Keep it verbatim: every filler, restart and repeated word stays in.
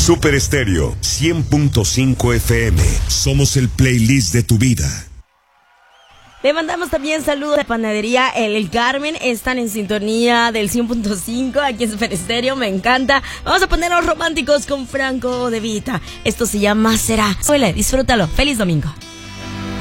Super Estéreo cien punto cinco F M. Somos el playlist de tu vida. Le mandamos también saludos a la panadería El Carmen. Están en sintonía del cien punto cinco aquí en Super Estéreo. Me encanta. Vamos a ponernos románticos con Franco De Vita. Esto se llama Será. Suele, disfrútalo. Feliz domingo.